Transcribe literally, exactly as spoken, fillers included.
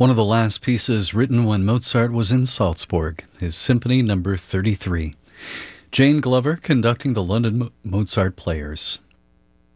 one of the last pieces written when Mozart was in Salzburg, his Symphony Number thirty-three. Jane Glover conducting the London Mo- Mozart Players.